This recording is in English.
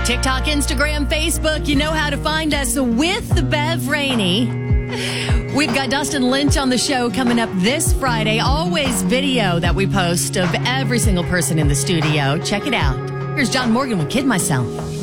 TikTok, Instagram, Facebook. You know how to find us with the Bev Rainey. We've got Dustin Lynch on the show coming up this Friday. Always video that we post of every single person in the studio. Check it out. Here's John Morgan with Kid Myself.